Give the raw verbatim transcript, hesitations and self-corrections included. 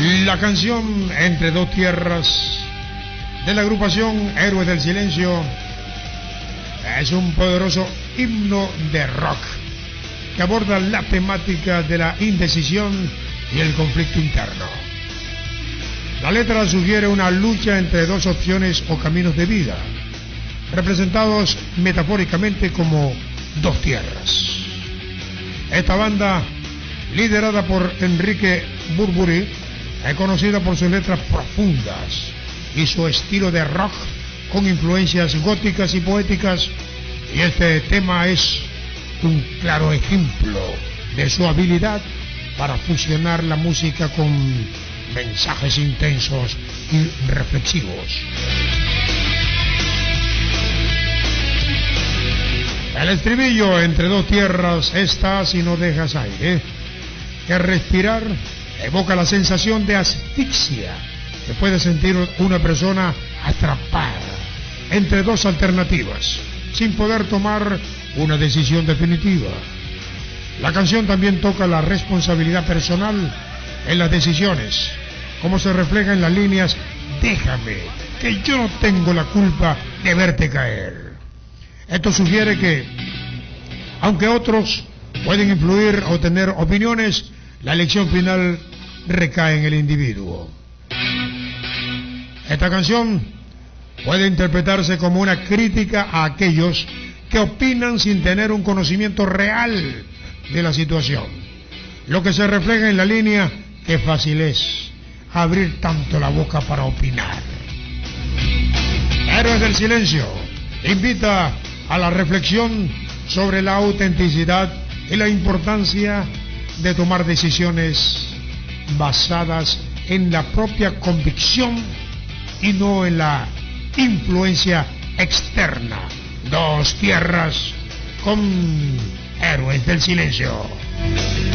La canción Entre dos tierras de la agrupación Héroes del Silencio es un poderoso himno de rock que aborda la temática de la indecisión y el conflicto interno. La letra sugiere una lucha entre dos opciones o caminos de vida, representados metafóricamente como dos tierras. Esta banda, liderada por Enrique Burbury, es conocida por sus letras profundas y su estilo de rock con influencias góticas y poéticas, y este tema es un claro ejemplo de su habilidad para fusionar la música con mensajes intensos y reflexivos. El estribillo Entre dos tierras estás y no dejas aire, que respirar evoca la sensación de asfixia que puede sentir una persona atrapada entre dos alternativas, sin poder tomar una decisión definitiva. La canción también toca la responsabilidad personal en las decisiones, como se refleja en las líneas déjame, que yo no tengo la culpa de verte caer. Esto sugiere que, aunque otros pueden influir o tener opiniones, la elección final recae en el individuo. Esta canción puede interpretarse como una crítica a aquellos que opinan sin tener un conocimiento real de la situación, lo que se refleja en la línea qué fácil es abrir tanto la boca para opinar. Héroes del Silencio invita a la reflexión sobre la autenticidad y la importancia de tomar decisiones basadas en la propia convicción y no en la influencia externa. Dos tierras con Héroes del Silencio.